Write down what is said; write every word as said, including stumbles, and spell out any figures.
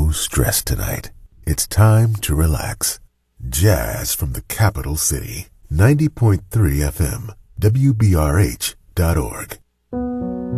no stress tonight. It's time to relax. Jazz from the capital city. ninety point three F M, W B R H dot org.